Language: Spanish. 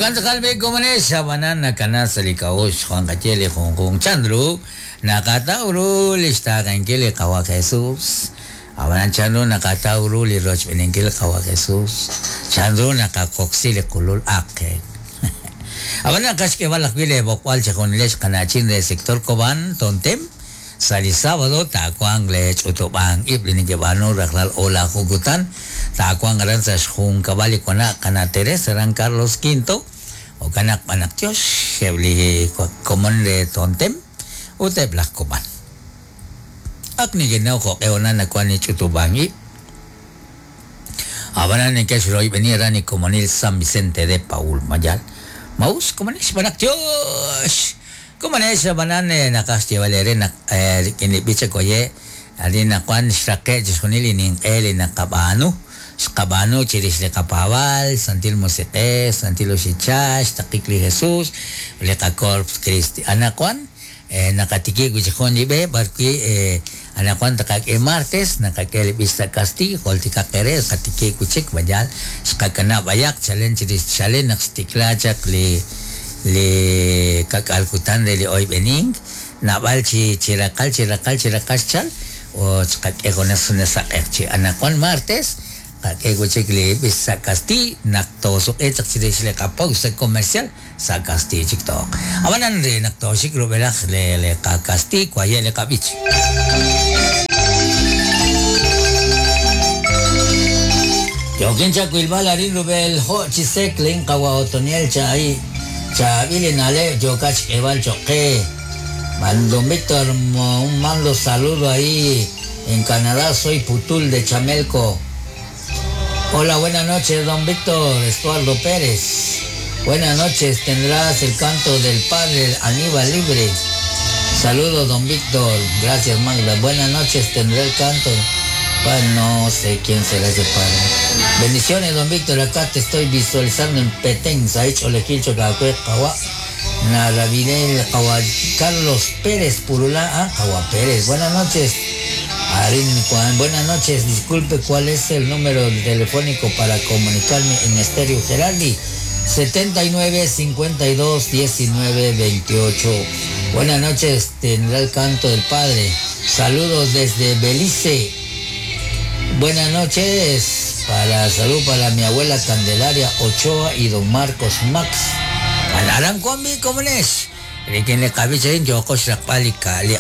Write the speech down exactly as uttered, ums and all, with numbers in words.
Jokan kalbe kumane sabanan nakana salikaos Juan Cachele Hong Kong Chandru nakatauro lista kankele kawa Jesus. Awanan Chandru nakatauro li roch benengkel kawa Jesus. Chandru nakakoksile kulul ake. Awanan kaske balak bile bokwal chakoniles kanachin de sector koban tontem. Sali sábado takwang lech utopang iblini jebano raklal ola hugutan takwang ransas hung kabali kona kana Teresa San Carlos Quinto o kanak panak Dios hebli komon de tontem ute blak koman akni genau ko eona na kwani chutubangi abana ne kes roi venira ni komonil San Vicente de Paul Mayal maus komonis panak Dios Kumane sa banane nakasti valere na kini bicha koye ali na kwan strake jisonili ning ele na kabano kabano chiris le kapawal santil mosete santilo sichas takikli Jesus le kakorps Kristi anakwan nakatiki gujikon ibe barki anakwan takak e martes nakakele bista kasti koltika kere katiki kuchik bajal skakana bayak challenge chiris challenge nakstikla jak le le kakalkutan de le hoy bening nabal chi chirakal chirakal chirakal chal o kak ekonas nesa ekchi anakon martes kak ego chekle bisa kasti nakto et chile le kapag sa komersyal sa kasti chikto abanan re nakto sikro belak le le kasti kwaye le kabich Yokin cha kuilbal arin rubel ho chisek ling kawa otoniel chai Chabili nale Yokach Eval Choque mando Víctor un mando saludo ahí en Canadá soy Putul de Chamelco. Hola, buenas noches don Víctor Estuardo Pérez. Buenas noches, tendrás el canto del padre Aníbal Libre. Saludos don Víctor, gracias Magda. Buenas noches, tendré el canto. Pues no sé quién será ese padre. Bendiciones, don Víctor. Acá te estoy visualizando en Petén, Saich Olequilcho, Cacue, Caguá, Naravidel, Caguá, Carlos Pérez, Purulá, ah, Caguá Pérez. Buenas noches. Arin Juan, buenas noches. Disculpe, ¿cuál es el número telefónico para comunicarme en Estéreo Gerardi? setenta y nueve, cincuenta y dos, diecinueve, veintiocho. Buenas noches, tendrá el canto del padre. Saludos desde Belice. Buenas noches, para salud para mi abuela Candelaria Ochoa y don Marcos Max. Anaran kombi komunes. Rikin le kabichain joko shakpali kali